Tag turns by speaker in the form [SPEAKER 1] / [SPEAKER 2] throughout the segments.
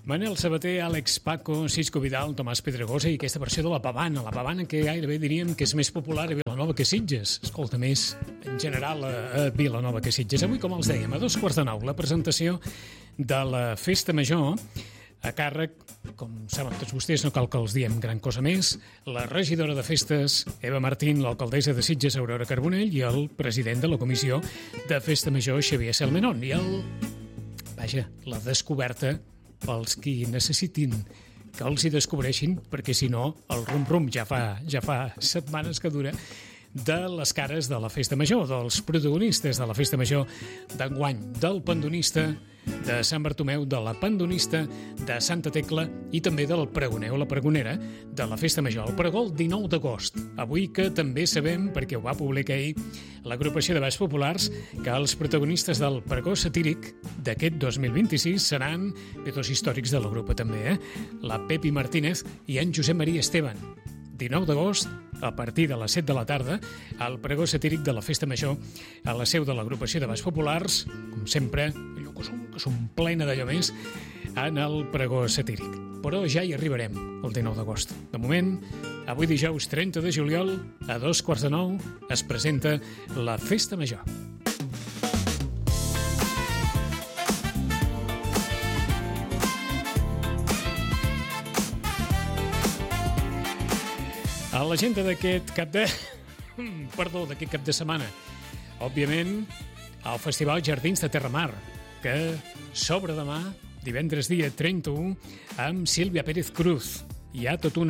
[SPEAKER 1] Manel Sabater, Àlex Paco, Cisco Vidal, Tomàs Pedregosa i aquesta versió de la Pavana que gairebé diríem que és més popular a Vilanova que Sitges. Escolta, més en general a Vilanova que Sitges. Avui, com els dèiem, a 9:15, la presentació de la Festa Major a càrrec, com saben tots vostès, no cal que els diem gran cosa més, la regidora de festes, Eva Martín, l'alcaldessa de Sitges, Aurora Carbonell, i el president de la comissió de Festa Major, Xavier Selmenon. I la descoberta pels qui necessitin que els hi descobreixin, perquè si no, el rum-rum ja fa setmanes que dura, de les cares de la Festa Major, dels protagonistes de la Festa Major d'enguany, del pandonista de Sant Bartomeu, de la pandonista de Santa Tecla i també del pregoner o la pregonera de la Festa Major. El pregó el 19 d'agost. Avui que també sabem, perquè ho va publicar ahir l'agrupació de balls populars, que els protagonistes del pregó satíric d'aquest 2026 seran dos històrics de la grupa també, la Pepi Martínez i en Josep Maria Esteban. 19 d'agost, a partir de les 7 de la tarda, el pregó satíric de la Festa Major a la seu de l'agrupació de balls populars, com sempre, allò que s'omplena d'allò més, en el pregó satíric. Però ja hi arribarem, el 19 d'agost. De moment, avui dijous 30 de juliol, a 8:45, es presenta la Festa Major. A l'agenda d'aquest cap de setmana, òbviament, el Festival Jardins de Terramar, que s'obre demà, divendres dia 31, amb Sílvia Pérez Cruz. Hi ha tota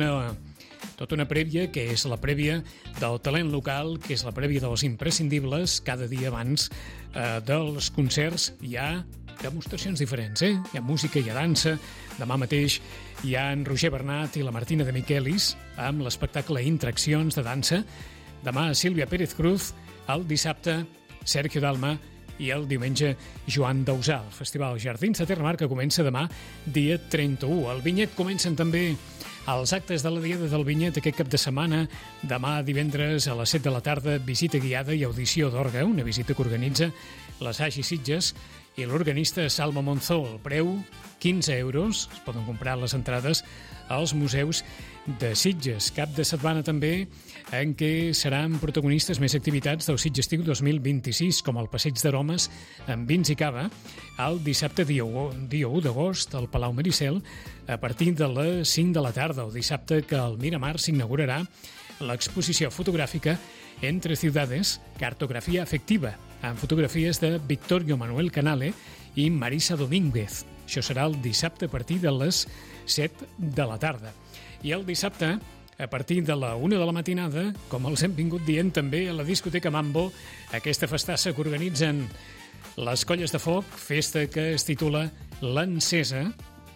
[SPEAKER 1] una prèvia, que és la prèvia del talent local, que és la prèvia dels imprescindibles. Cada dia abans dels concerts hi ha demostracions diferents, Hi ha música, hi ha dansa. Demà mateix hi ha en Roger Bernat i la Martina de Miquelis amb l'espectacle Interaccions de dansa. Demà Sílvia Pérez Cruz, el dissabte Sergio Dalma i el diumenge Joan Dausà. El Festival Jardins de Terramar, que comença demà dia 31. El Vinyet comencen també els actes de la Diada del Vinyet aquest cap de setmana. Demà divendres a les 7 de la tarda, visita guiada i audició d'orgue, una visita que organitza l'Assagi Sitges i l'organista Salma Monzó. El preu, 15 euros. Es poden comprar les entrades als museus de Sitges. Cap de setmana també en què seran protagonistes més activitats del Sitges Estiu 2026, com el passeig d'Aromes amb vins i cava, el dissabte dia 1 d'agost al Palau Maricel a partir de les 5 de la tarda. El dissabte que al Miramar s'inaugurarà l'exposició fotogràfica Entre Ciudades, cartografia afectiva, amb fotografies de Victorio Manuel Canale i Marisa Domínguez. Això serà el dissabte a partir de les 7 de la tarda. I el dissabte, a partir de la 1 de la matinada, com els hem vingut dient també a la discoteca Mambo, aquesta festassa que organitzen les Colles de Foc, festa que es titula L'Encesa,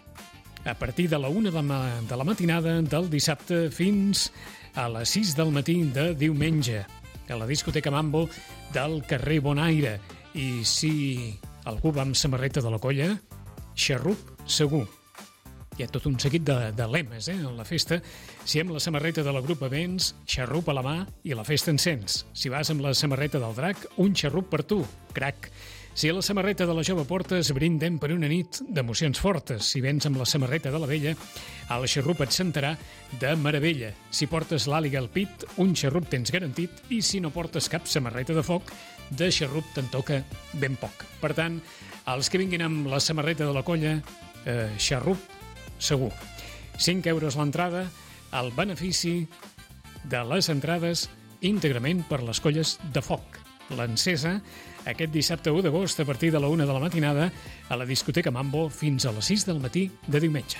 [SPEAKER 1] a partir de la 1 de la matinada del dissabte fins a les 6 del matí de diumenge, a la discoteca Mambo del carrer Bonaire. I si algú va amb samarreta de la colla, xarrup segur. Hi ha tot un seguit de lemes en la festa. Si amb la samarreta de la grup vens, xarrup a la mà i la festa encens. Si vas amb la samarreta del drac, un xarrup per tu, crac. Si a la samarreta de la jove portes, brindem per una nit d'emocions fortes. Si vens amb la samarreta de la vella, el xarrup et sentarà de meravella. Si portes l'àliga al pit, un xarrup tens garantit, i si no portes cap samarreta de foc, de xarrup te'n toca ben poc. Per tant, els que vinguin amb la samarreta de la colla, xarrup segur. 5 euros l'entrada, el benefici de les entrades íntegrament per les colles de foc. L'Encesa, aquest dissabte 1 d'agost a partir de la 1 de la matinada a la discoteca Mambo fins a les 6 del matí de diumenge.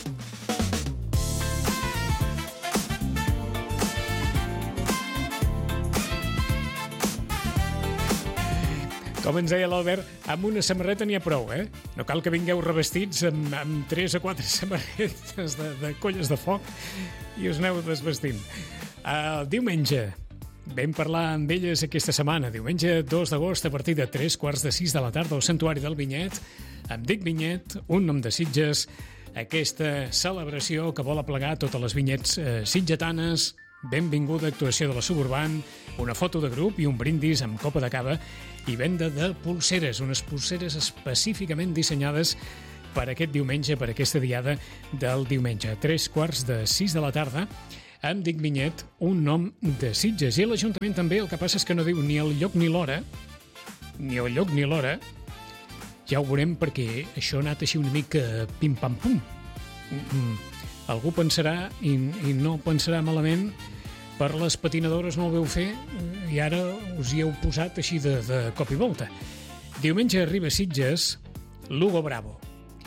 [SPEAKER 1] Com ens deia l'Albert, amb una samarreta n'hi ha prou, No cal que vingueu revestits amb 3 o 4 samarretes de colles de foc i us aneu desvestint. Diumenge, vam parlar amb elles aquesta setmana, diumenge 2 d'agost a partir de 3:45 de la tarda al Santuari del Vinyet. Em dic Vinyet, un nom de Sitges, aquesta celebració que vol aplegar totes les vinyets sitgetanes. Benvinguda actuació de la Suburban, una foto de grup i un brindis amb copa de cava i venda de pulseres, unes pulseres específicament dissenyades per aquest diumenge, per aquesta diada del diumenge. 3:45 de la tarda, em dic Vinyet, un nom de Sitges. I l'Ajuntament també, el que passa és que no diu ni el lloc ni l'hora, ja ho veurem perquè això ha anat així una mica pim-pam-pum. Algú pensarà, i no pensarà malament, per les patinadores no ho veu fer i ara us hi heu posat així de cop i volta. Diumenge arriba a Sitges Lugo Bravo.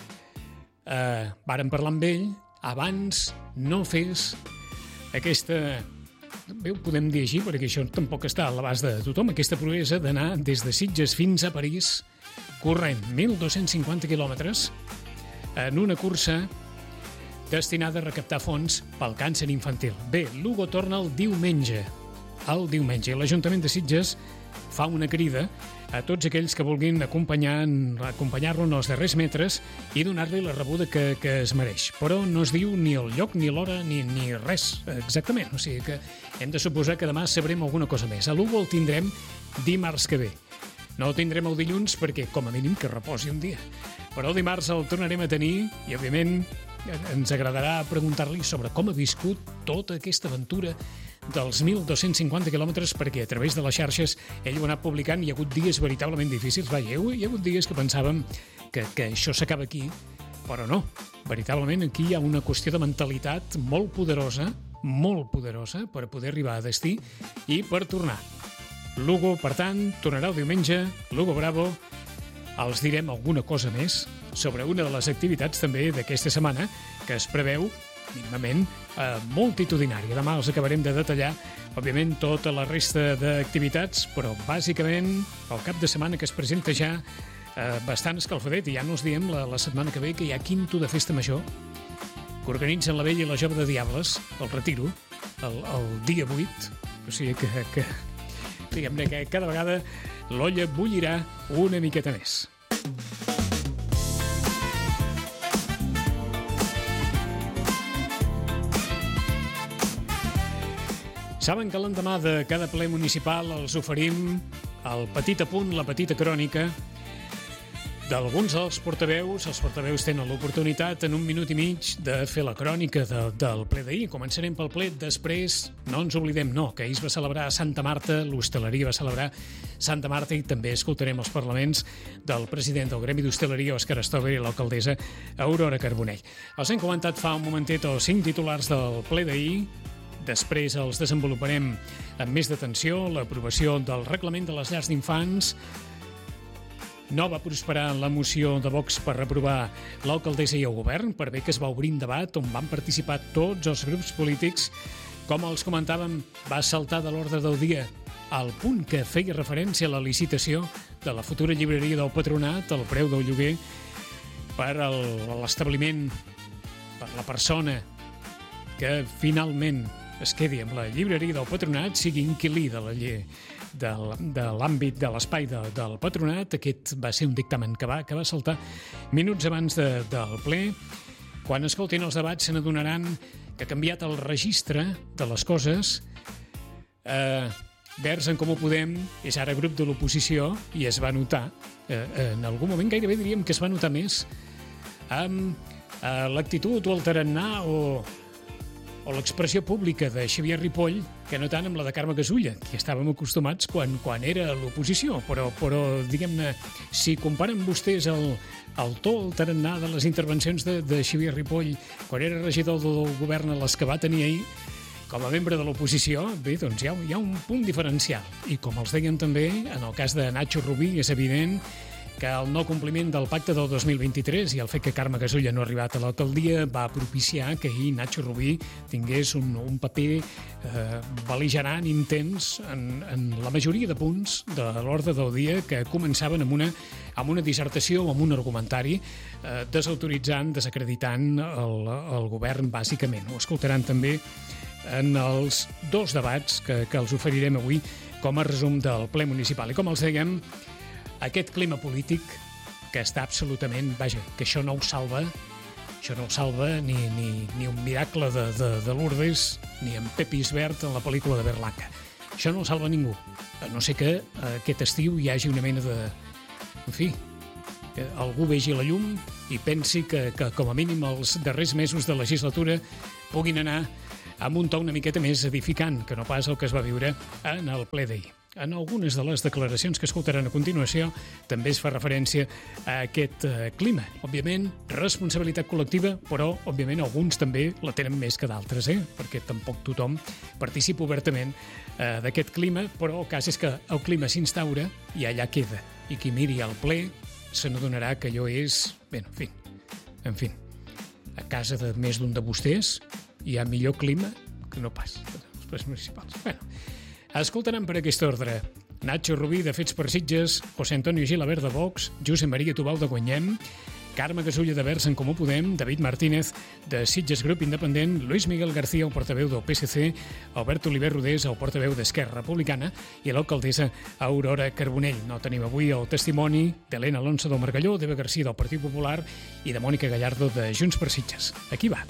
[SPEAKER 1] Vàrem parlar amb ell, abans no fes aquesta... Bé, ho podem dir així, perquè això tampoc està a l'abast de tothom, aquesta proesa d'anar des de Sitges fins a París, corrent 1.250 quilòmetres, en una cursa destinada a recaptar fons pel càncer infantil. Bé, Lugo torna el diumenge. I l'Ajuntament de Sitges fa una crida a tots aquells que vulguin acompanyar-lo en els darrers metres i donar-li la rebuda que es mereix. Però no es diu ni el lloc, ni l'hora, ni res exactament. O sigui que hem de suposar que demà sabrem alguna cosa més. A Lugo el tindrem dimarts que ve. No el tindrem el dilluns perquè, com a mínim, que reposi un dia. Però el dimarts el tornarem a tenir i, òbviament, ens agradarà preguntar-li sobre com ha viscut tota aquesta aventura dels 1.250 quilòmetres, perquè a través de les xarxes ell ho ha anat publicant. Hi ha hagut dies veritablement difícils. Hi ha hagut dies que pensàvem que això s'acaba aquí, però no. Veritablement aquí hi ha una qüestió de mentalitat molt poderosa per poder arribar a destí i per tornar. Lugo, per tant, tornarà el diumenge. Lugo Bravo. Els direm alguna cosa més sobre una de les activitats també d'aquesta setmana que es preveu mínimament multitudinària. Demà els acabarem de detallar, òbviament, tota la resta d'activitats, però bàsicament el cap de setmana que es presenta ja bastant escalfadet, i ja no us diem la setmana que ve que hi ha quinto de festa major que organitzen la Vella i la Jove de Diables, el retiro, el dia 8, o sigui que diguem-ne que cada vegada l'olla bullirà una miqueta més. Saben que l'endemà de cada ple municipal els oferim el petit apunt, la petita crònica d'alguns dels portaveus. Els portaveus tenen l'oportunitat en un minut i mig de fer la crònica del ple d'ahir. Començarem pel ple, després no ens oblidem, que ahir es va celebrar a Santa Marta, l'hostaleria va celebrar Santa Marta, i també escoltarem els parlaments del president del Gremi d'Hostaleria, Òscar Estover, i l'alcaldessa Aurora Carbonell. Els hem comentat fa un momentet els 5 titulars del ple d'ahir. Després els desenvoluparem amb més detenció. L'aprovació del reglament de les llars d'infants. No va prosperar la moció de Vox per reprovar l'alcaldessa i el govern, per bé que es va obrir un debat on van participar tots els grups polítics. Com els comentàvem, va saltar de l'ordre del dia al punt que feia referència a la licitació de la futura llibreria del Patronat, el preu del lloguer per l'establiment, per la persona que finalment es quedi amb la llibreria del Patronat, sigui inquilí de l'àmbit de l'espai del Patronat. Aquest va ser un dictamen que va saltar minuts abans del ple. Quan escoltin els debats se n'adonaran que ha canviat el registre de les coses. Verds en Comú Podem és ara grup de l'oposició i es va notar, en algun moment gairebé diríem que es va notar més, amb l'actitud o el tarannà o l'expressió pública de Xavier Ripoll, que no tant amb la de Carme Gasulla, que estàvem acostumats quan era a l'oposició, però diguem-ne, si comparen vostès el to, el tarannà de les intervencions de Xavier Ripoll quan era regidor del govern a les que va tenir ahir, com a membre de l'oposició, bé, doncs hi ha un punt diferencial. I com els deien també, en el cas de Nacho Rubí, és evident que el no compliment del pacte del 2023 i el fet que Carme Gasulla no ha arribat a l'alcaldia va propiciar que ahir Nacho Rubí tingués un paper bel·ligerant, intens, en la majoria de punts de l'ordre del dia, que començaven amb una dissertació o amb un argumentari desautoritzant, desacreditant el govern, bàsicament. Ho escoltaran també en els 2 debats que els oferirem avui com a resum del ple municipal. I com els dèiem, aquest clima polític que està absolutament... Vaja, que això no ho salva ni un miracle de Lourdes, ni en Pepi Isbert en la pel·lícula de Berlanga. Això no ho salva ningú, a no ser que aquest estiu hi hagi una mena de... En fi, que algú vegi la llum i pensi que com a mínim els darrers mesos de legislatura puguin anar amb un to una miqueta més edificant que no pas el que es va viure en el ple d'ahir. En algunes de les declaracions que escoltaran a continuació també es fa referència a aquest clima. Òbviament, responsabilitat col·lectiva, però, òbviament, alguns també la tenen més que d'altres, perquè tampoc tothom participa obertament d'aquest clima, però el cas és que el clima s'instaura i allà queda. I qui miri al ple se n'adonarà que allò és... Bé, en fi, a casa de més d'un de vostès hi ha millor clima que no pas els plens municipals. Escoltaran per aquest ordre Nacho Rubí, de Fets per Sitges, José Antonio Gilabert, de Vox, Josep Maria Tubau, de Guanyem, Carme Gasulla, de Verds en Comú Podem, David Martínez, de Sitges Grup Independent, Luis Miguel García, el portaveu del PSC, Albert Oliver Rodés, el portaveu d'Esquerra Republicana, i l'alcaldessa Aurora Carbonell. No tenim avui el testimoni d'Helena Alonso del Margalló, d'Eva García del Partit Popular i de Mònica Gallardo de Junts per Sitges. Aquí va.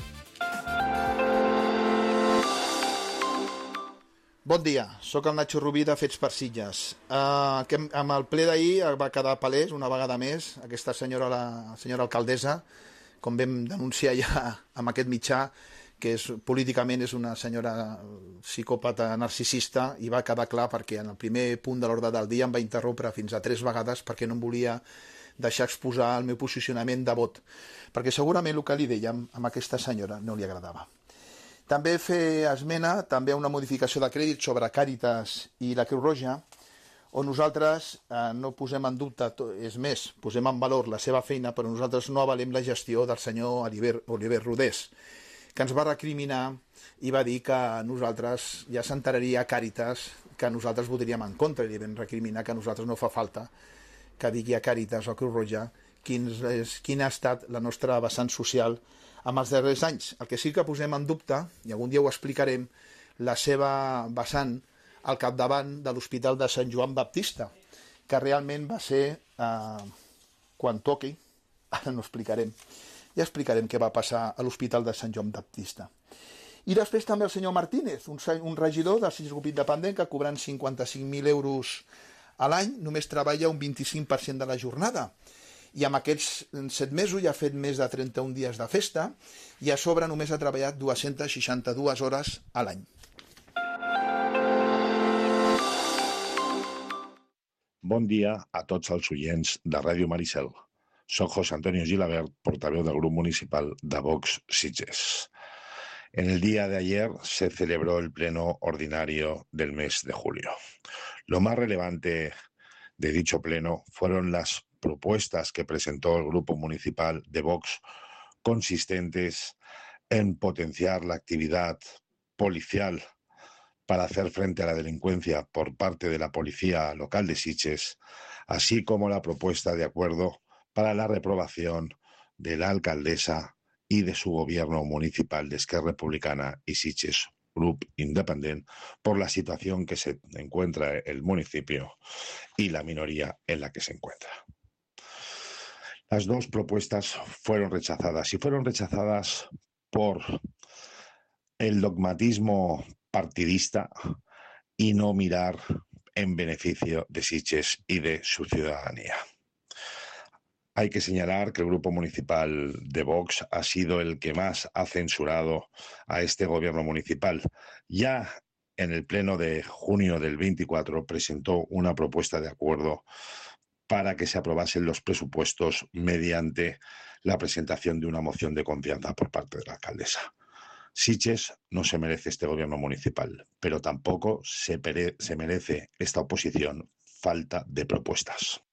[SPEAKER 2] Bon dia, sóc el Nacho Rubí de Fets per Sitges. Amb el ple d'ahir va quedar palès una vegada més aquesta senyora, la senyora alcaldessa, com vam denunciar ja amb aquest mitjà, que políticament és una senyora psicòpata narcisista, i va quedar clar perquè en el primer punt de l'ordre del dia em va interrompre fins a 3 vegades perquè no em volia deixar exposar el meu posicionament de vot, perquè segurament el que li dèiem a aquesta senyora no li agradava. També fer esmena també a una modificació de crèdit sobre Càritas i la Creu Roja, on nosaltres no posem en dubte, és més, posem en valor la seva feina, però nosaltres no avalem la gestió del senyor Oliver Rodés, que ens va recriminar i va dir que nosaltres ja s'enteraria a Càritas que nosaltres votaríem en contra, i li vam recriminar que a nosaltres no fa falta que digui a Càritas o a Creu Roja quina ha estat la nostra vessant social amb els darrers anys. El que sí que posem en dubte, i algun dia ho explicarem, la seva vessant al capdavant de l'Hospital de Sant Joan Baptista, que realment va ser, quan toqui, ara no explicarem, ja explicarem què va passar a l'Hospital de Sant Joan Baptista. I després també el senyor Martínez, un regidor del Sitges Grup Independent que cobrant 55.000 euros a l'any només treballa un 25% de la jornada. I amb aquests 7 mesos ja ha fet més de 31 dies de festa i a sobre només ha treballat 262 hores a l'any.
[SPEAKER 3] Bon dia a tots els oients de Ràdio Maricel. Soc José Antonio Gilabert, portaveu del Grupo Municipal de Vox Sitges. En el día de ayer se celebró el pleno ordinario del mes de julio. Lo más relevante de dicho pleno fueron las propuestas que presentó el Grupo Municipal de Vox, consistentes en potenciar la actividad policial para hacer frente a la delincuencia por parte de la Policía Local de Sitges, así como la propuesta de acuerdo para la reprobación de la alcaldesa y de su gobierno municipal de Esquerra Republicana y Sitges Grup Independent por la situación que se encuentra el municipio y la minoría en la que se encuentra. Las dos propuestas fueron rechazadas y fueron rechazadas por el dogmatismo partidista y no mirar en beneficio de Sitges y de su ciudadanía. Hay que señalar que el Grupo Municipal de Vox ha sido el que más ha censurado a este gobierno municipal. Ya en el pleno de junio del 24 presentó una propuesta de acuerdo para que se aprobasen los presupuestos mediante la presentación de una moción de confianza por parte de la alcaldesa. Sitges no se merece este gobierno municipal, pero tampoco se merece esta oposición falta de propuestas.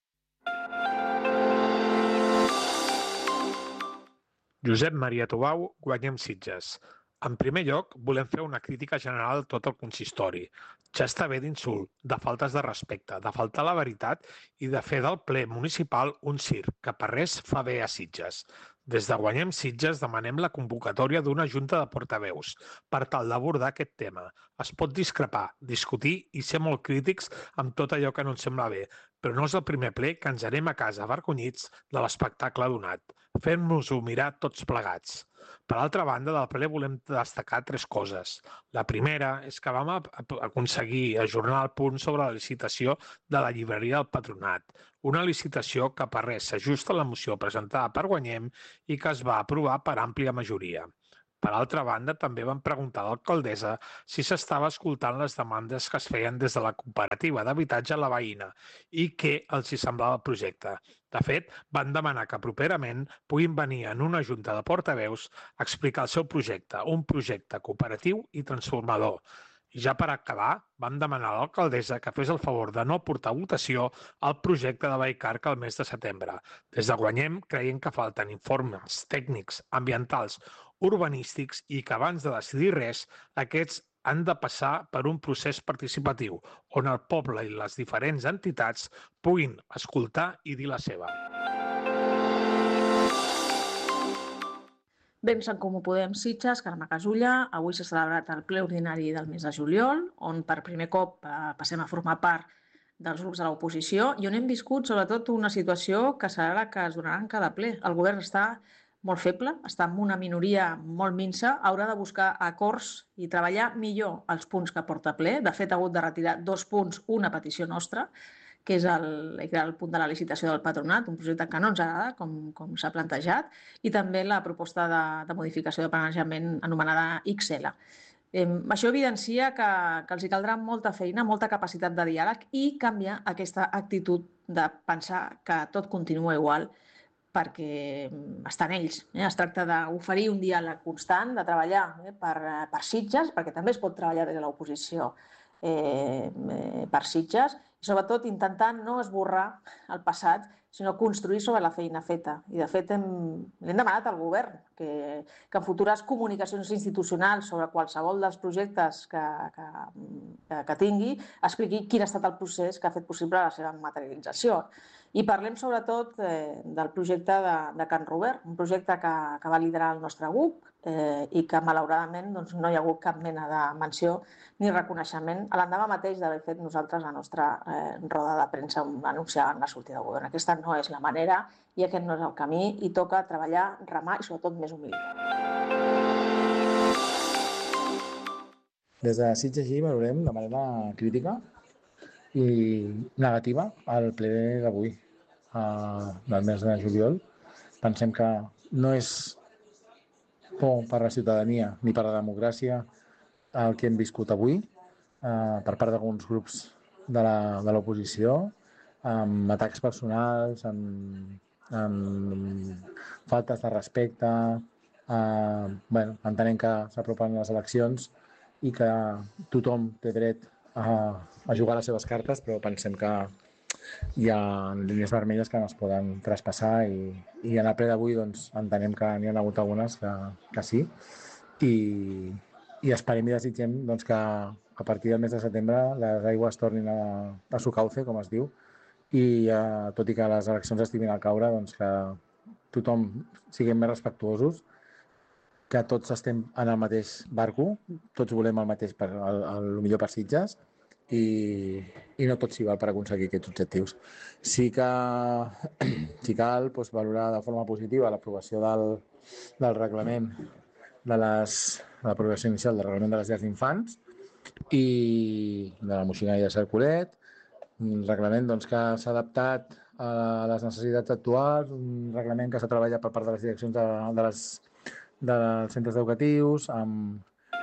[SPEAKER 4] Josep Maria Tubau, Guanyem Sitges. En primer lloc, volem fer una crítica general a tot el consistori. Ja està bé d'insult, de faltes de respecte, de faltar la veritat i de fer del ple municipal un circ, que per res fa bé a Sitges. Des de Guanyem Sitges demanem la convocatòria d'una junta de portaveus per tal d'abordar aquest tema. Es pot discrepar, discutir i ser molt crítics amb tot allò que no ens sembla bé, però no és el primer ple que ens anem a casa avergonyits de l'espectacle donat. fent-nos-ho mirar tots plegats. Per altra banda, del ple volem destacar 3 coses. La primera és que vam aconseguir ajornar el punt sobre la licitació de la llibreria del Patronat, una licitació que per res s'ajusta a la moció presentada per Guanyem i que es va aprovar per àmplia majoria. Per altra banda, també vam preguntar a l'alcaldessa si s'estava escoltant les demandes que es feien des de la cooperativa d'habitatge La Veïna i què els hi semblava el projecte. De fet, van demanar que properament puguin venir en una junta de portaveus a explicar el seu projecte, un projecte cooperatiu i transformador. I ja per acabar, vam demanar a l'alcaldessa que fes el favor de no portar a votació el projecte de Vallcarca al mes de setembre. Des de Guanyem creiem que falten informes tècnics, ambientals, urbanístics i que abans de decidir res, aquests han de passar per un procés participatiu on el poble i les diferents entitats puguin escoltar i dir la seva.
[SPEAKER 5] Bé, en Comú Podem Sitges, Carme Casulla, avui s'ha celebrat el ple ordinari del mes de juliol, on per primer cop passem a formar part dels grups de l'oposició i on hem viscut sobretot una situació que serà la que es donarà en cada ple. El govern està molt feble, està en una minoria molt minsa, haurà de buscar acords i treballar millor els punts que porta ple. De fet, ha hagut de retirar 2 punts, una petició nostra, que és el punt de la licitació del Patronat, un projecte que no ens agrada, com s'ha plantejat, i també la proposta de modificació de planejament anomenada XL. Això evidencia que els hi caldrà molta feina, molta capacitat de diàleg i canviar aquesta actitud de pensar que tot continua igual perquè estan ells. Es tracta d'oferir un diàleg constant, de treballar per Sitges, perquè també es pot treballar des de l'oposició per Sitges, i sobretot intentar no esborrar el passat, sinó construir sobre la feina feta. I de fet l'hem demanat al govern que en futures comunicacions institucionals sobre qualsevol dels projectes que tingui expliqui quin ha estat el procés que ha fet possible la seva materialització. I parlem sobretot del projecte de Can Robert, un projecte que va liderar el nostre grup i que malauradament no hi ha hagut cap mena de menció ni reconeixement a l'endemà mateix d'haver fet nosaltres la nostra roda de premsa on anunciàvem la sortida del govern. Aquesta no és la manera i aquest no és el camí i toca treballar, remar i sobretot més humilitat.
[SPEAKER 6] Des de Sitges valorem de manera crítica i negativa el ple d'avui, del mes de juliol. Pensem que no és por per la ciutadania ni per la democràcia el que hem viscut avui per part d'alguns grups de l'oposició, amb atacs personals, amb faltes de respecte. Entenem que s'apropen les eleccions i que tothom té dret a jugar les seves cartes, però pensem que hi ha línies vermelles que no es poden traspassar i en el ple d'avui entenem que n'hi ha hagut algunes que sí i esperem i desitgem que a partir del mes de setembre les aigües tornin a su cauce, com es diu, i tot i que les eleccions estiguin al caure, que tothom siguem més respectuosos, que tots estem en el mateix barco, tots volem el mateix, el millor per Sitges, i no tot s'hi val per aconseguir aquests objectius. Sí que cal valorar de forma positiva l'aprovació del reglament l'aprovació inicial del reglament de les llars d'infants i de la Moixigana i de Cercolet, un reglament que s'ha adaptat a les necessitats actuals, un reglament que s'ha treballat per part de les direccions dels centres educatius, amb...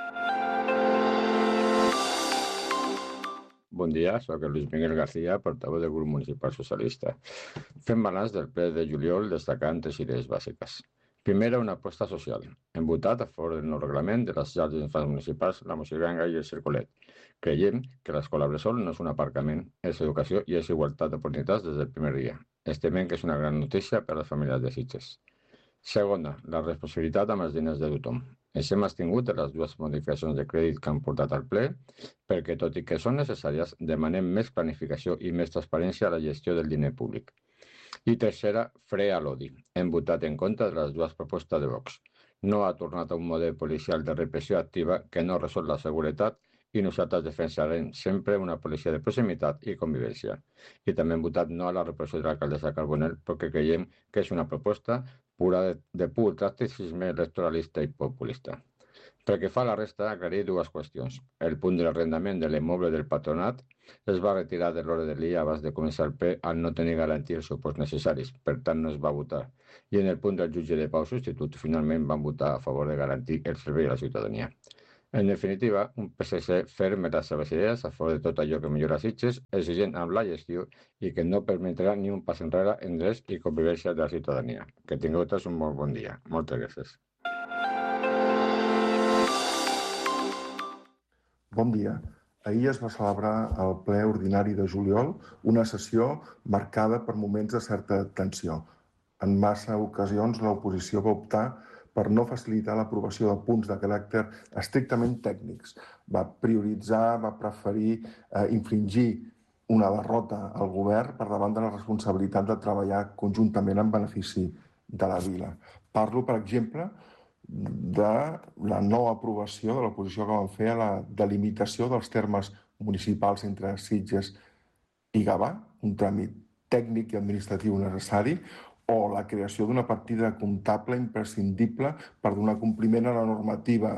[SPEAKER 7] Bon dia, soc el Luis Miguel García, portaveu del grup municipal socialista. Fem balanç del ple de juliol destacant 3 idees bàsiques. Primera, una aposta social. Hem votat a favor del nou reglament de les llars d'infants municipals, la Moixigana i el Cercolet. Creiem que l'escola bressol no és un aparcament, és educació i és igualtat d'oportunitats des del primer dia. Estimem que és una gran notícia per a les famílies de Sitges. Segona, la responsabilitat amb els diners de tothom. Ens hem abstingut de les 2 modificacions de crèdit que han portat al ple perquè, tot i que són necessàries, demanem més planificació i més transparència a la gestió del diner públic. I tercera, fre a l'odi. Hem votat en contra de les 2 propostes de Vox. No ha tornat a un model policial de repressió activa que no resol la seguretat i nosaltres defensarem sempre una policia de proximitat i convivència. I també hem votat no a la repressió de l'alcaldessa Carbonell perquè creiem que és una proposta de pur tacticisme electoralista i populista. Pel que fa a la resta, aclarir dues qüestions. El punt de l'arrendament de l'immoble del patronat es va retirar de l'ordre del dia abans de començar el ple al no tenir garantir els suports necessaris, per tant no es va votar. I en el punt del jutge de pau substitut, finalment van votar a favor de garantir el servei a la ciutadania. En definitiva, un PSC ferm en les seves idees a favor de tot allò que millora Sitges, exigent amb la gestió i que no permetrà ni un pas enrere en drets i convivència de la ciutadania. Que tingueu tots un molt bon dia. Moltes gràcies.
[SPEAKER 8] Bon dia. Ahir es va celebrar el ple ordinari de juliol, una sessió marcada per moments de certa tensió. En massa ocasions l'oposició va optar per no facilitar l'aprovació de punts de caràcter estrictament tècnics. Va prioritzar, va preferir infringir una derrota al govern per davant de la responsabilitat de treballar conjuntament en benefici de la vila. Parlo, per exemple, de la no aprovació de l'oposició que van fer a la delimitació dels termes municipals entre Sitges i Gavà, un tràmit tècnic i administratiu necessari, o la creació d'una partida comptable imprescindible per donar compliment a la normativa,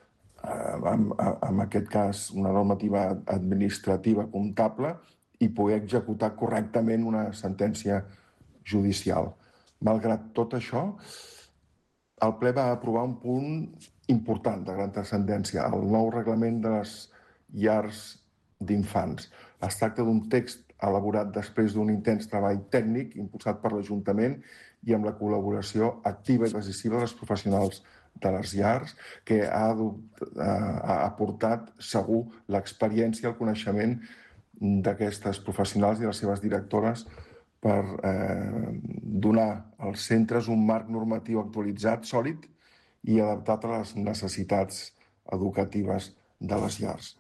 [SPEAKER 8] en aquest cas una normativa administrativa comptable, i poder executar correctament una sentència judicial. Malgrat tot això, el ple va aprovar un punt important de gran transcendència, el nou reglament de les llars d'infants. Es tracta d'un text elaborat després d'un intens treball tècnic impulsat per l'Ajuntament i amb la col·laboració activa i decisiva dels professionals de les llars, que ha aportat segur l'experiència i el coneixement d'aquestes professionals i les seves directores per donar als centres un marc normatiu actualitzat, sòlid i adaptat a les necessitats educatives de les llars.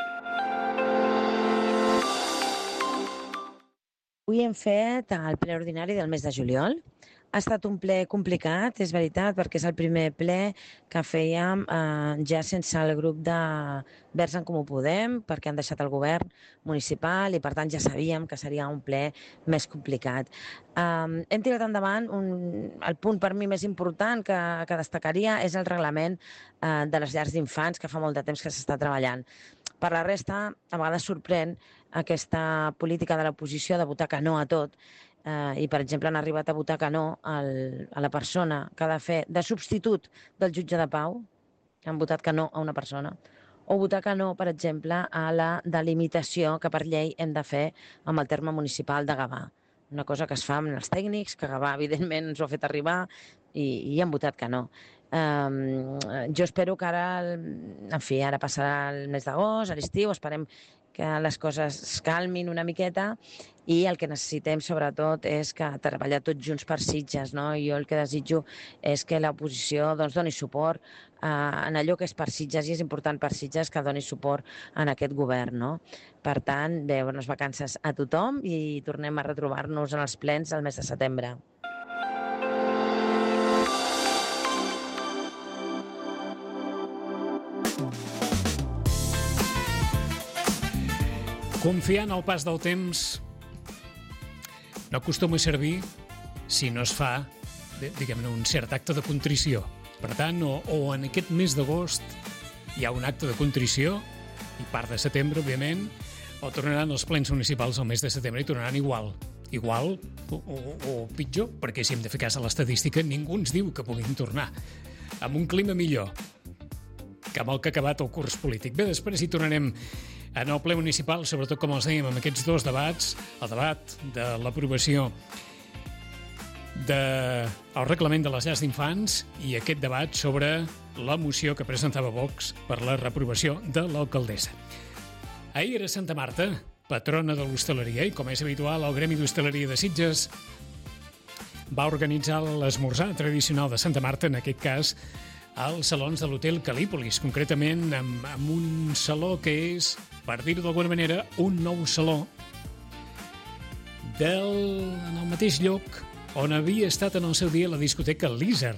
[SPEAKER 9] Avui hem fet el ple ordinari del mes de juliol. Ha estat un ple complicat, és veritat, perquè és el primer ple que fèiem ja sense el grup de Verds en Comú Podem, perquè han deixat el govern municipal i, per tant, ja sabíem que seria un ple més complicat. Hem tirat endavant el punt per mi més important que destacaria és el reglament de les llars d'infants, que fa molt de temps que s'està treballant. Per la resta, a vegades sorprèn aquesta política de l'oposició de votar que no a tot, i, per exemple, han arribat a votar que no a la persona que ha de fer de substitut del jutge de pau, han votat que no a una persona, o votar que no, per exemple, a la delimitació que per llei hem de fer amb el terme municipal de Gavà. Una cosa que es fa amb els tècnics, que Gavà, evidentment, ens ho ha fet arribar i han votat que no. Jo espero que ara, en fi, ara passarà el mes d'agost, a l'estiu, esperem que les coses es calmin una miqueta i el que necessitem, sobretot, és que treballar tots junts per Sitges, no? Jo el que desitjo és que l'oposició doni suport en allò que és per Sitges, i és important per Sitges que doni suport en aquest govern, no? Per tant, bé, bones vacances a tothom i tornem a retrobar-nos en els plens el mes de setembre.
[SPEAKER 1] Confiar en el pas del temps no acostuma a servir si no es fa, diguem-ne, un cert acte de contrició. Per tant, o en aquest mes d'agost hi ha un acte de contrició, i part de setembre, òbviament, o tornaran els plens municipals al mes de setembre i tornaran igual o pitjor, perquè si hem de fer cas a l'estadística, ningú ens diu que puguin tornar amb un clima millor que amb el que ha acabat el curs polític. Bé, després hi tornarem en el ple municipal, sobretot, com els dèiem, amb aquests dos debats, el debat de l'aprovació del reglament de les llars d'infants i aquest debat sobre la moció que presentava Vox per la reprovació de l'alcaldessa. Ahir era Santa Marta, patrona de l'hostaleria, i com és habitual, el Gremi d'Hostaleria de Sitges va organitzar l'esmorzar tradicional de Santa Marta, en aquest cas als salons de l'hotel Calípolis, concretament amb un saló que és, per dir-ho d'alguna manera, un nou saló en el mateix lloc on havia estat en el seu dia la discoteca Lízer.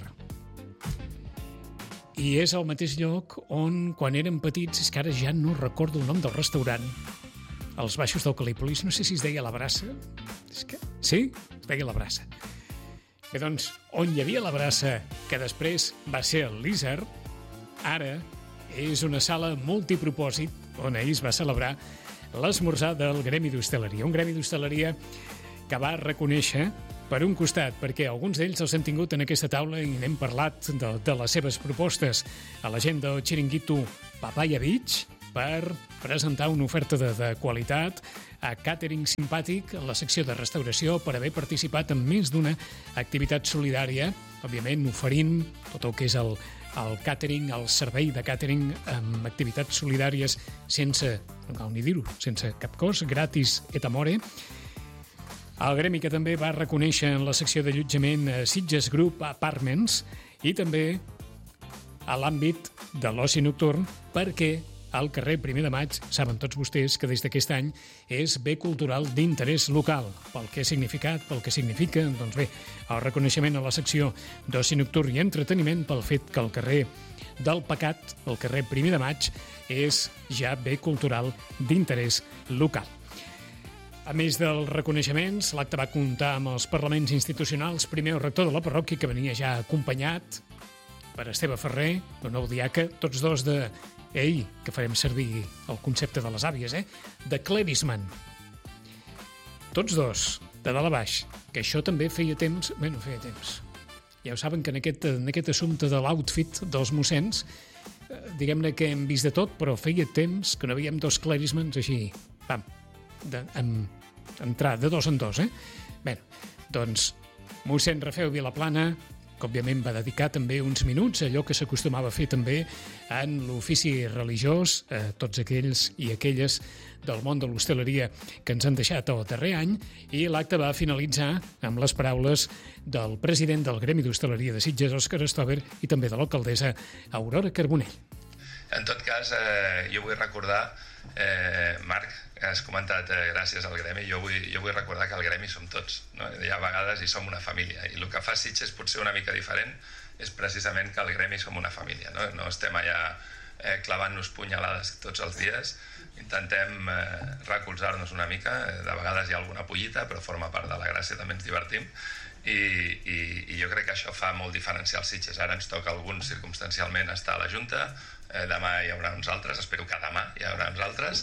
[SPEAKER 1] I és el mateix lloc on, quan érem petits, és que ara ja no recordo el nom del restaurant, als baixos del Calípolis, no sé si es deia La Brassa, sí, es deia La Brassa. Bé, doncs, on hi havia la brassa, que després va ser el Lizard, ara és una sala multipropòsit on ahir es va celebrar l'esmorzar del Gremi d'Hostaleria. Un Gremi d'Hostaleria que va reconèixer, per un costat, perquè alguns d'ells els hem tingut en aquesta taula i n'hem parlat de les seves propostes a la gent del Chiringuito Papaya Beach per presentar una oferta de qualitat, a càtering simpàtic, a la secció de restauració, per haver participat en més d'una activitat solidària, òbviament oferint tot el que és el càtering, el servei de càtering amb activitats solidàries sense, no cal ni dir-ho, sense cap cost, gratis et amore. El gremi que també va reconèixer en la secció d'allotjament Sitges Group Apartments i també a l'àmbit de l'oci nocturn perquè al carrer 1 de Maig, saben tots vostès que des d'aquest any és bé cultural d'interès local. Pel que ha significat, pel que significa, doncs bé, el reconeixement a la secció d'oci nocturn i entreteniment pel fet que el carrer del Pecat, el carrer 1 de Maig, és ja bé cultural d'interès local. A més dels reconeixements, l'acte va comptar amb els parlaments institucionals, primer el rector de la parròquia, que venia ja acompanyat per Esteve Ferrer, el nou diaca, tots dos de... Ei, que farem servir el concepte de les àvies, de clerisman. Tots dos, de dalt a baix, que això també feia temps... Bé, no feia temps. Ja ho saben que en aquest assumpte de l'outfit dels mossens, diguem-ne que hem vist de tot, però feia temps que no veiem dos clerismans així, pam, entrar de dos en dos, Bé, doncs, mossèn Rafeu Vilaplana, que òbviament va dedicar també uns minuts a allò que s'acostumava a fer també en l'ofici religiós, tots aquells i aquelles del món de l'hostaleria que ens han deixat el darrer any, i l'acte va finalitzar amb les paraules del president del Gremi d'Hostaleria de Sitges, Òscar Stover, i també de l'alcaldessa Aurora Carbonell.
[SPEAKER 10] En tot cas, jo vull recordar, Marc, has comentat gràcies al Gremi, jo vull recordar que el Gremi som tots, no? Hi ha vegades i som una família, i el que fa Sitges potser una mica diferent és precisament que el Gremi som una família, no estem allà clavant-nos punyalades tots els dies, intentem recolzar-nos una mica, de vegades hi ha alguna pollita, però forma part de la gràcia, també ens divertim, i jo crec que això fa molt diferenciar els Sitges. Ara ens toca a alguns circumstancialment estar a la Junta, demà hi haurà uns altres, espero que demà hi haurà uns altres,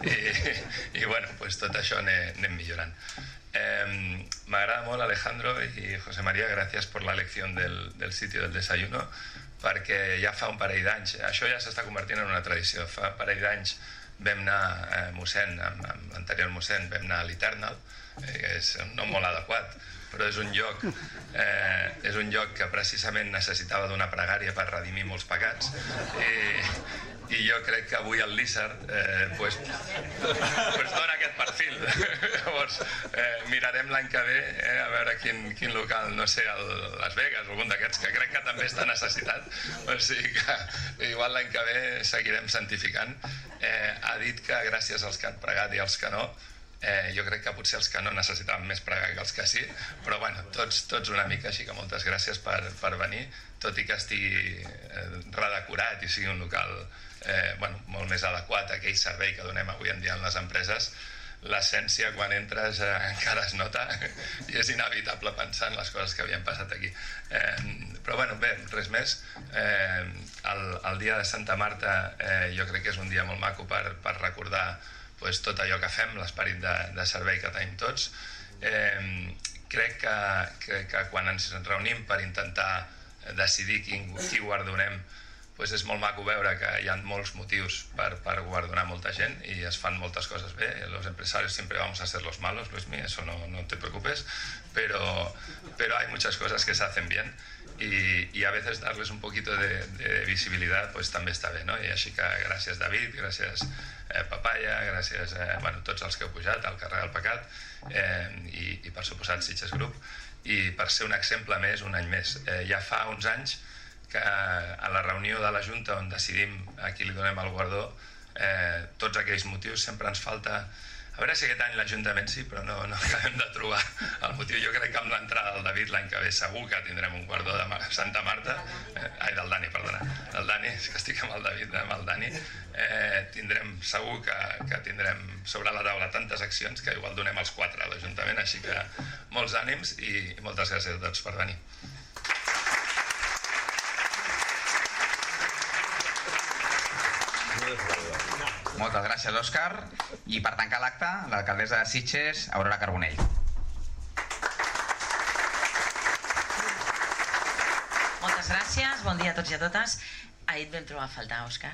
[SPEAKER 10] i bueno, pues tot això anem millorant. M'agrada molt, Alejandro i José María, gràcies per la elecció del sitio del desayuno, perquè ja fa un parell d'anys, això ja s'està convertint en una tradició, fa un parell d'anys vam anar, mossèn, amb l'anterior mossèn, vam anar a l'Eternal, que és un nom molt adequat, però és un lloc que precisament necessitava d'una pregària per redimir molts pecats, i jo crec que avui el Lizard dona aquest perfil. Llavors mirarem l'any que ve a veure quin local, no sé, Las Vegas o algun d'aquests, que crec que també està necessitat, o sigui que igual l'any que ve seguirem santificant. Ha dit que gràcies als que han pregat i als que no, jo crec que potser els que no necessitaven més pregar que els que sí, però bueno, tots una mica, així que moltes gràcies per venir, tot i que estigui redecorat i sigui un local molt més adequat a aquell servei que donem avui en dia en les empreses. L'essència quan entres encara es nota i és inevitable pensar en les coses que havien passat aquí, però bueno, bé, res més. El dia de Santa Marta jo crec que és un dia molt maco per recordar tot allò que fem, l'esperit de servei que tenim tots. Crec que quan ens reunim per intentar decidir qui guardonem, és molt maco veure que hi ha molts motius per guardonar molta gent i es fan moltes coses bé. Los empresarios siempre vamos a ser los malos, Luismi, eso no te preocupes, pero hay muchas cosas que se hacen bien y a veces darles un poquito de visibilidad també està bé, no? I així que gràcies David, gràcies Papaya, gràcies a tots els que heu pujat al carrer del Pecat i per suposat Sitges Group, i per ser un exemple més, un any més. Ja fa uns anys que a la reunió de la Junta on decidim a qui li donem el guardó, tots aquells motius sempre ens falta. A veure si aquest any l'Ajuntament sí, però no acabem de trobar el motiu. Jo crec que amb l'entrada del David l'any que ve segur que tindrem un guardó de Santa Marta, del Dani, perdona, del Dani, que estic amb el David, amb el Dani, tindrem segur que tindrem sobre la taula tantes accions que igual donem els 4 a l'Ajuntament, així que molts ànims i moltes gràcies a tots per venir.
[SPEAKER 11] Moltes gràcies, Òscar. I per tancar l'acte, l'alcaldessa de Sitges, Aurora Carbonell.
[SPEAKER 12] Moltes gràcies, bon dia a tots i a totes. Ahir et vam trobar a faltar, Òscar.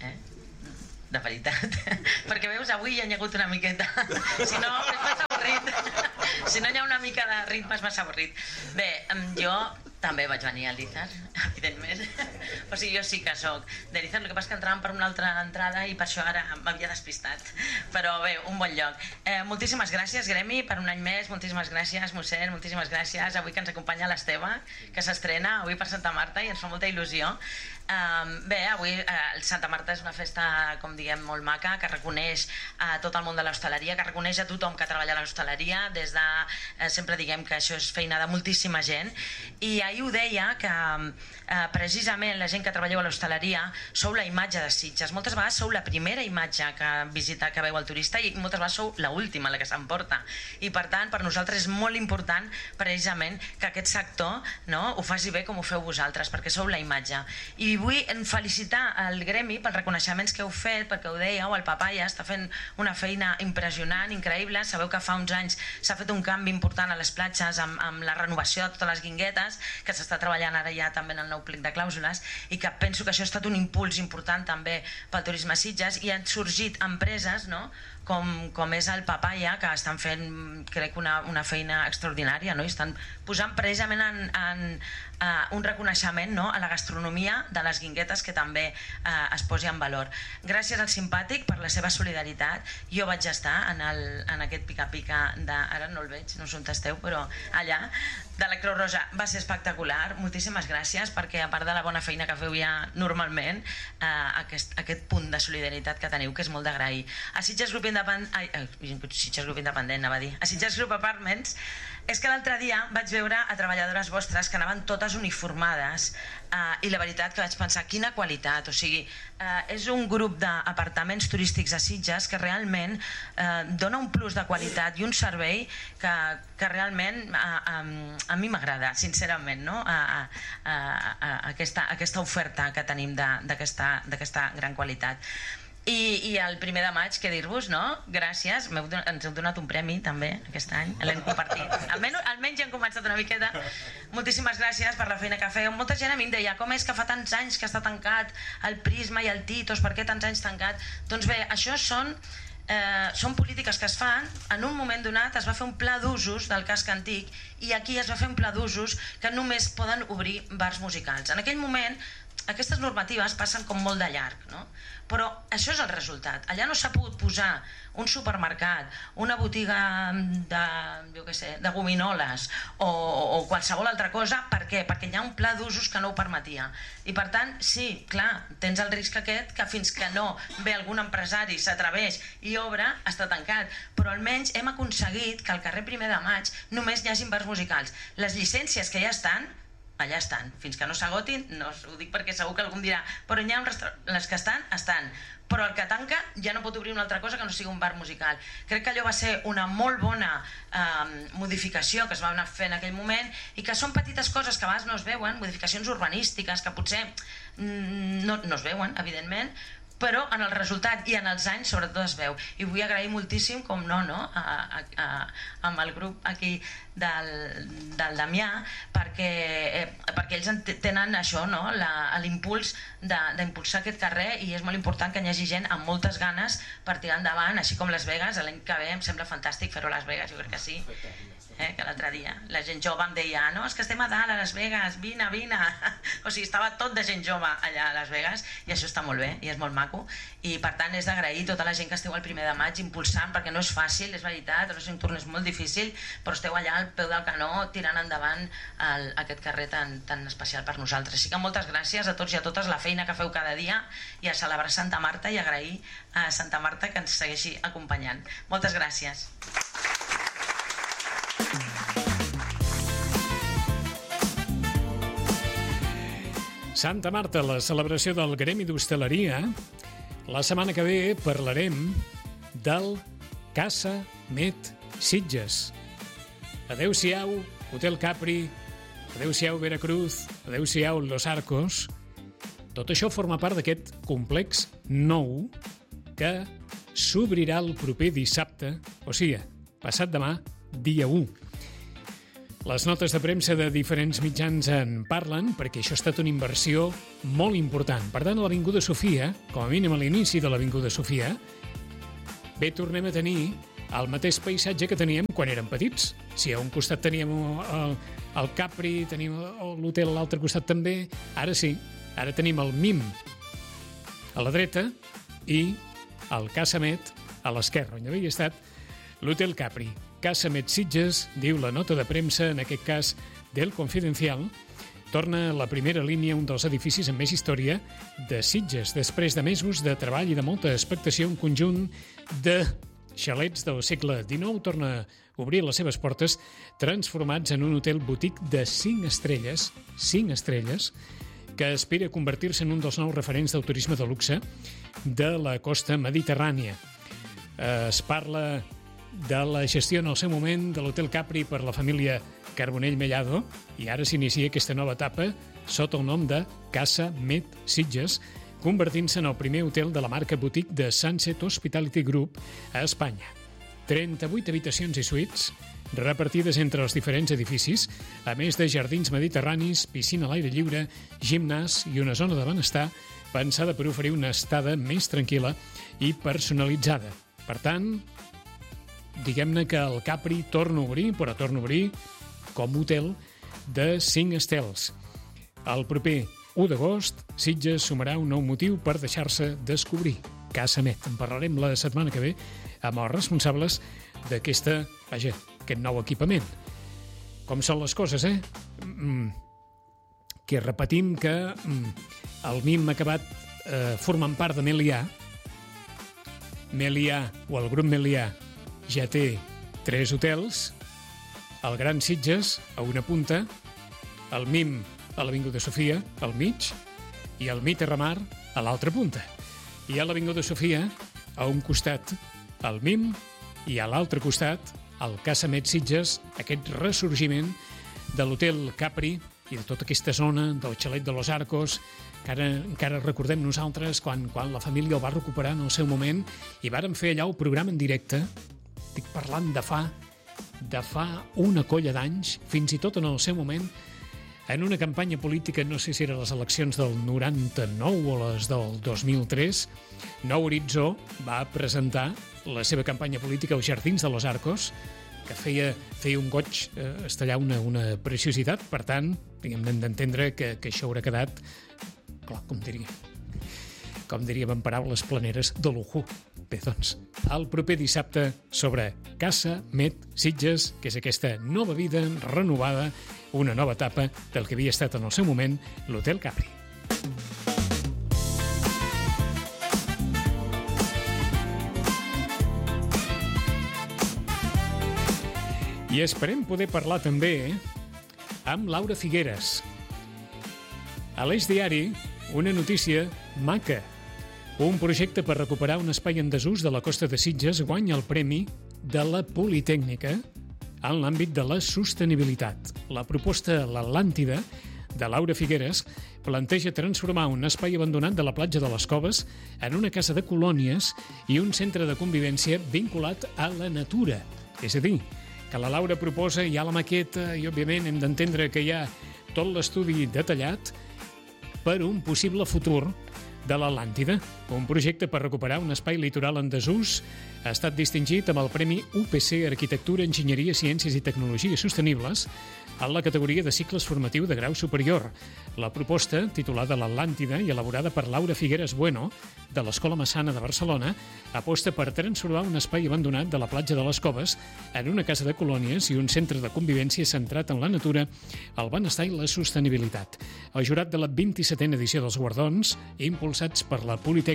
[SPEAKER 12] De veritat. Perquè veus, avui hi ha hagut una miqueta. Si no, és massa avorrit. Si no hi ha una mica de ritme, és massa avorrit. Bé, jo també vaig venir a l'Izar, evidentment. O sigui, jo sí que soc de l'Izar, el que passa és que entràvem per una altra entrada i per això ara m'havia despistat. Però bé, un bon lloc. Moltíssimes gràcies, Gremi, per un any més. Moltíssimes gràcies, mossèn, moltíssimes gràcies. Avui que ens acompanya l'Esteve, que s'estrena avui per Santa Marta i ens fa molta il·lusió. Bé, avui Santa Marta és una festa, com diguem, molt maca, que reconeix a tot el món de l'hostaleria, que reconeix a tothom que treballa a l'hostaleria, des de, sempre diguem que això és feina de moltíssima gent, i ahir ho deia que precisament la gent que treballeu a l'hostaleria sou la imatge de Sitges. Moltes vegades sou la primera imatge que visita, que veu el turista, i moltes vegades sou l'última, la que s'emporta. I per tant, per nosaltres és molt important precisament que aquest sector ho faci bé com ho feu vosaltres, perquè sou la imatge. I vull felicitar el Gremi pels reconeixements que heu fet, perquè ho dèieu, el Papaya està fent una feina impressionant, increïble. Sabeu que fa uns anys s'ha fet un canvi important a les platges amb la renovació de totes les guinguetes, que s'està treballant ara ja també en el nou plic de clàusules, i que penso que això ha estat un impuls important també pel turisme a Sitges, i han sorgit empreses com és el Papaya, que estan fent, crec, una feina extraordinària, i estan posant precisament un reconeixement a la gastronomia de les guinguetes, que també es posi en valor. Gràcies al Simpàtic per la seva solidaritat. Jo vaig estar en aquest pica-pica ara no el veig, no sé on esteu, però allà, de la Creu Roja. Va ser espectacular, moltíssimes gràcies, perquè a part de la bona feina que feu ja normalment, aquest punt de solidaritat que teniu, que és molt d'agrair. A Sitges Group Independent, anava a dir, a Sitges Group Apartments, és que l'altre dia vaig veure a treballadores vostres que anaven totes uniformades, i la veritat que vaig pensar, quina qualitat, o sigui, és un grup d'apartaments turístics a Sitges que realment dona un plus de qualitat i un servei que realment a mi m'agrada, sincerament, aquesta oferta que tenim d'aquesta gran qualitat. I el 1 de maig, què dir-vos, gràcies, ens heu donat un premi també aquest any, l'hem compartit, almenys ja hem començat una miqueta. Moltíssimes gràcies per la feina que feu. Molta gent a mi em deia, com és que fa tants anys que està tancat el Prisma i el Titos, per què tants anys tancat? Doncs bé, això són polítiques que es fan. En un moment donat es va fer un pla d'usos del casc antic, i aquí es va fer un pla d'usos que només poden obrir bars musicals. En aquell moment aquestes normatives passen com molt de llarg, però això és el resultat. Allà no s'ha pogut posar un supermercat, una botiga de gominoles o qualsevol altra cosa. Per què? Perquè hi ha un pla d'usos que no ho permetia. I per tant, sí, clar, tens el risc aquest que fins que no ve algun empresari, s'atreveix i obre, està tancat. Però almenys hem aconseguit que al carrer 1 de maig només hi hagi bars musicals. Les llicències que ja estan, allà estan, fins que no s'agotin. No ho dic perquè segur que algú em dirà, però hi ha les que estan, però el que tanca ja no pot obrir una altra cosa que no sigui un bar musical. Crec que allò va ser una molt bona modificació que es va anar fent en aquell moment, i que són petites coses que a vegades no es veuen, modificacions urbanístiques que potser no es veuen, evidentment, però en el resultat i en els anys sobretot es veu. I vull agrair moltíssim, com no, amb el grup aquí del Damià, perquè ells tenen això, l'impuls d'impulsar aquest carrer, i és molt important que hi hagi gent amb moltes ganes per tirar endavant, així com Las Vegas. L'any que ve em sembla fantàstic fer-ho a Las Vegas, jo crec que sí. Que l'altre dia la gent jove em deia, no, és que estem a dalt a Las Vegas, vine. O sigui, estava tot de gent jove allà a Las Vegas, i això està molt bé i és molt maco, i per tant és d'agrair tota la gent que esteu el 1 de maig impulsant, perquè no és fàcil, és veritat, el Nocturn és molt difícil, però esteu allà al peu del canó tirant endavant aquest carrer tan especial per nosaltres. Així que moltes gràcies a tots i a totes, la feina que feu cada dia, i a celebrar Santa Marta i agrair a Santa Marta que ens segueixi acompanyant. Moltes gràcies.
[SPEAKER 1] Santa Marta, la celebració del Gremi d'Hostaleria. La setmana que ve parlarem del Casa Met Sitges. Adéu-siau, Hotel Capri, adéu-siau, Veracruz, adéu-siau, Los Arcos. Tot això forma part d'aquest complex nou que s'obrirà el proper dissabte, o sigui, passat demà, dia 1. Les notes de premsa de diferents mitjans en parlen perquè això ha estat una inversió molt important. Per tant, a l'Avinguda Sofia, com a mínim a l'inici de l'Avinguda Sofia, bé, tornem a tenir el mateix paisatge que teníem quan érem petits. Si a un costat teníem el Capri, teníem l'hotel a l'altre costat també, ara sí, ara tenim el MIM a la dreta i el Casa Met a l'esquerra, on havia estat l'Hotel Capri. Casa Met Sitges, diu la nota de premsa, en aquest cas del Confidencial, torna a la primera línia un dels edificis amb més història de Sitges. Després de mesos de treball i de molta expectació, un conjunt de xalets del segle XIX torna a obrir les seves portes, transformats en un hotel boutique de 5 estrelles, que aspira a convertir-se en un dels nous referents del turisme de luxe de la costa mediterrània. Es parla de la gestió en el seu moment de l'Hotel Capri per la família Carbonell Mellado i ara s'inicia aquesta nova etapa sota el nom de Casa Met Sitges, convertint-se en el primer hotel de la marca boutique de Sunset Hospitality Group a Espanya. 38 habitacions i suites repartides entre els diferents edificis, a més de jardins mediterranis, piscina a l'aire lliure, gimnàs i una zona de benestar pensada per oferir una estada més tranquil·la i personalitzada. Per tant, diguem-ne que el Capri torna a obrir, però torna a obrir com hotel de 5 estels. El proper 1 d'agost, Sitges sumarà un nou motiu per deixar-se descobrir. Casa Met. En parlarem la setmana que ve amb els responsables d'aquest nou equipament. Com són les coses, Que repetim que el MIM ha acabat formant part de Melià. Melià, o el grup Melià, ja té 3 hotels, el Gran Sitges a una punta, el MIM a l'Avinguda Sofia al mig i el Terramar a l'altra punta. I a l'Avinguda Sofia, a un costat, el MIM i a l'altre costat, el Casa Met Sitges, aquest ressorgiment de l'Hotel Capri i de tota aquesta zona del xalet de Los Arcos, que encara recordem nosaltres quan la família el va recuperar en el seu moment i vàrem fer allà el programa en directe. Estic parlant de fa una colla d'anys, fins i tot en el seu moment, en una campanya política, no sé si eren les eleccions del 99 o les del 2003, Nou Horitzó va presentar la seva campanya política als Jardins de Los Arcos, que feia un goig estallar una preciositat. Per tant, hem d'entendre que això haurà quedat, clar, com diríem en paraules planeres, de lujo. Bé, doncs, el proper dissabte sobre Casa Met Sitges, que és aquesta nova vida renovada, una nova etapa del que havia estat en el seu moment l'Hotel Capri. I esperem poder parlar també amb Laura Figueres. A l'Eix Diari, una notícia maca. Un projecte per recuperar un espai en desús de la costa de Sitges guanya el premi de la Politècnica en l'àmbit de la sostenibilitat. La proposta L'Atlàntida, de Laura Figueres, planteja transformar un espai abandonat de la platja de les Coves en una casa de colònies i un centre de convivència vinculat a la natura. És a dir, que la Laura proposa, hi ha la maqueta i, òbviament, hem d'entendre que hi ha tot l'estudi detallat per un possible futur de l'Atlàntida. Un projecte per recuperar un espai litoral en desús ha estat distingit amb el Premi UPC Arquitectura, Enginyeria, Ciències i Tecnologies Sostenibles en la categoria de cicles formatiu de grau superior. La proposta, titulada L'Atlàntida i elaborada per Laura Figueres Bueno, de l'Escola Massana de Barcelona, aposta per transformar un espai abandonat de la platja de les Coves en una casa de colònies i un centre de convivència centrat en la natura, el benestar i la sostenibilitat. El jurat de la 27a edició dels guardons, impulsats per la Politècnica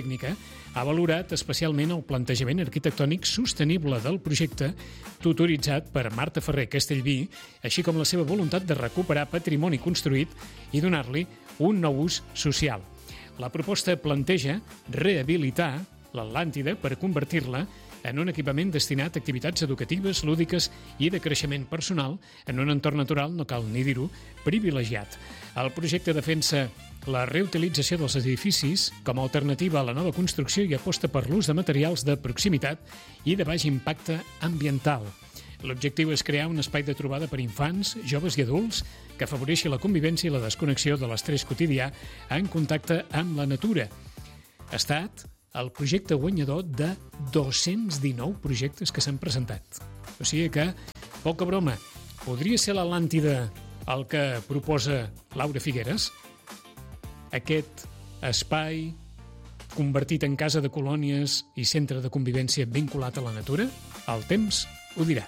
[SPEAKER 1] tècnica, ha valorat especialment el plantejament arquitectònic sostenible del projecte, tutoritzat per Marta Ferrer Castellví, així com la seva voluntat de recuperar patrimoni construït i donar-li un nou ús social. La proposta planteja rehabilitar l'Atlàntida per convertir-la en un equipament destinat a activitats educatives, lúdiques i de creixement personal en un entorn natural, no cal ni dir-ho, privilegiat. El projecte defensa la reutilització dels edificis com a alternativa a la nova construcció i aposta per l'ús de materials de proximitat i de baix impacte ambiental. L'objectiu és crear un espai de trobada per infants, joves i adults que afavoreixi la convivència i la desconnexió de l'estrès quotidià en contacte amb la natura. Ha estat el projecte guanyador de 219 projectes que s'han presentat. O sigui que, poca broma, podria ser l'Atlàntida el que proposa Laura Figueres? Aquest espai convertit en casa de colònies i centre de convivència vinculat a la natura? El temps ho dirà.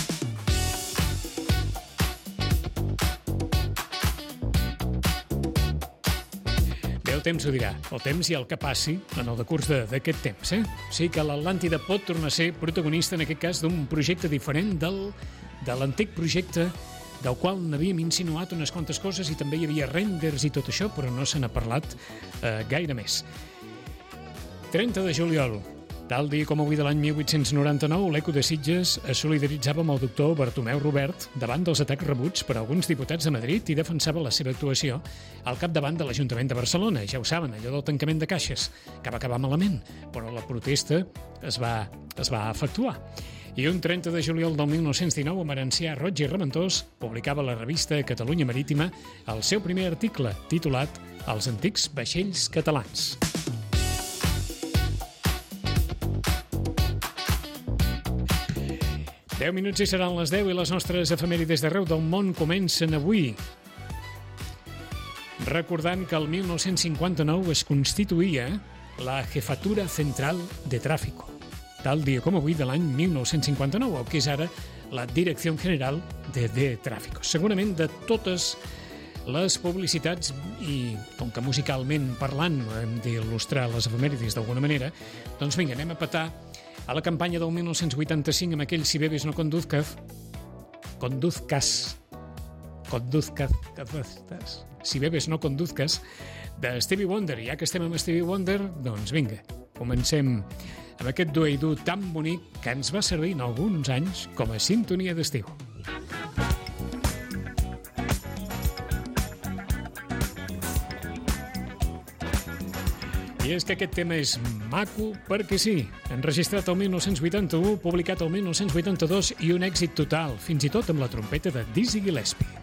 [SPEAKER 1] El temps ho dirà, el temps i el que passi en el decurs d'aquest temps. O sigui que l'Atlàntida pot tornar a ser protagonista, en aquest cas, d'un projecte diferent de l'antic projecte del qual n'havíem insinuat unes quantes coses i també hi havia renders i tot això, però no se n'ha parlat gaire més. 30 de juliol, tal dia com avui de l'any 1899, l'Eco de Sitges es solidaritzava amb el doctor Bartomeu Robert davant dels atacs rebuts per alguns diputats de Madrid i defensava la seva actuació al capdavant de l'Ajuntament de Barcelona. Ja ho saben, allò del tancament de caixes, que va acabar malament, però la protesta es va efectuar. I un 30 de juliol del 1919, el Marencià Roig i Reventós publicava la revista Catalunya Marítima el seu primer article, titulat Els antics vaixells catalans. Deu minuts i seran les 10 i les nostres efemèrides d'arreu del món comencen avui. Recordant que el 1959 es constituïa la Jefatura Central de Tráfico, tal dia com avui de l'any 1959, el que és ara la Direcció General de Tráfico. Segurament de totes les publicitats, i com que musicalment parlant hem d'il·lustrar les efemèrides d'alguna manera, doncs vinga, anem a petar a la campanya del 1985 amb aquell Si bebes no conduzcas, Si bebes no conduzcas, de Stevie Wonder. Ja que estem amb Stevie Wonder, doncs vinga, comencem amb aquest duet tan bonic que ens va servir en alguns anys com a sintonia d'estiu. I és que aquest tema és maco perquè sí. Enregistrat el 1981, publicat el 1982 i un èxit total, fins i tot amb la trompeta de Dizzy Gillespie.